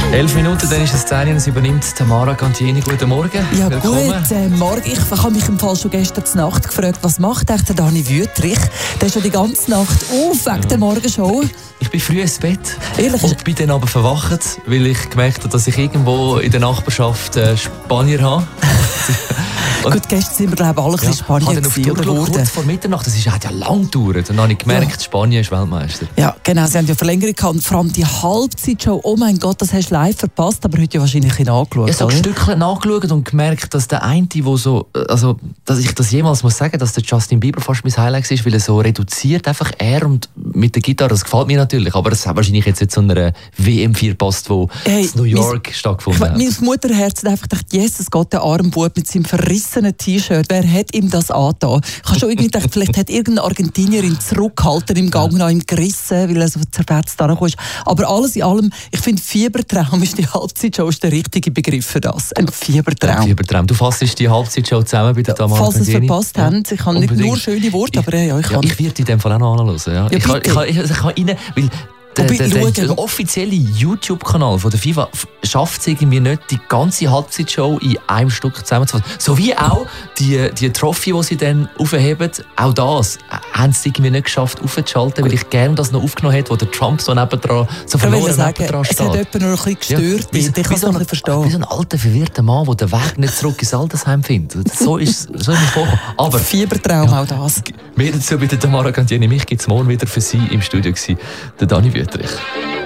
11 Minuten, dann ist es 10 Uhr und es übernimmt Tamara Cantieni. Guten Morgen. Ja, willkommen. Guten Morgen. Ich habe mich im Fall schon gestern Nacht gefragt, was macht eigentlich der Dani Wüthrich? Der ist schon die ganze Nacht auf wegen der Morgenshow. Ich bin früh ins Bett Ehrlich? und bin dann aber verwacht, weil ich gemerkt habe, dass ich irgendwo in der Nachbarschaft Spanier habe. Gut, gestern sind wir, glaube ich, alle in Spanien dann auf die Uhr geschaut, kurz vor Mitternacht. Das hat ja lang gedauert. Dann habe ich gemerkt, Spanien ist Weltmeister. Ja, genau. Sie haben ja Verlängerung gehabt. Und vor allem die Halbzeitshow. Oh mein Gott, das hast du live verpasst, aber heute ja wahrscheinlich angeschaut. Ich habe ein Stückchen nachgeschaut und gemerkt, dass der eine, wo so, also, dass ich das jemals muss sagen, dass der Justin Bieber fast mein Highlight ist, weil er so reduziert, einfach er und mit der Gitarre, das gefällt mir natürlich, aber es hat wahrscheinlich jetzt nicht zu einer WM4 passt, wo in New York stattgefunden hat. Mein Mutterherz hat einfach gedacht, Jesus Gott, der arme Bub mit seinem verrissenen T-Shirt, wer hat ihm das angetan? Ich habe schon irgendwie gedacht, vielleicht hat irgendeine Argentinierin zurückgehalten im Gang und ihm gerissen, weil er so zerfetzt da ist. Aber alles in allem, ich finde, Fiebertraum ist die Halbzeitshow ist der richtige Begriff für das. Ein Fiebertraum. Fiebertraum. Du fassst die Halbzeitshow zusammen bei der Tamara Falls Sie es verpasst haben, ich habe nicht nur schöne Worte, aber ja, ich kann. Ich werde in dem Fall auch noch anhören. Ja. Ich kann rein, weil der offizielle YouTube-Kanal von der FIFA schafft es irgendwie nicht, die ganze Halbzeitshow in einem Stück zusammenzufassen. So wie auch die Trophy, die sie dann aufheben, auch das haben sie irgendwie nicht geschafft aufzuschalten, weil ich gerne das noch aufgenommen hätte, wo der Trump so nebendran so verloren nebendran steht. Es hat jemand noch ein bisschen gestört. Ja, ich kann es noch verstehen. Wie so ein alter, verwirrter Mann, der den Weg nicht zurück ins Altersheim findet. So ist mir vorgekommen. Aber Fiebertraum, auch das. Mehr dazu bei der Tamara Cantieni. Mich gibt es morgen wieder für Sie im Studio gewesen, der Dani Wüthrich.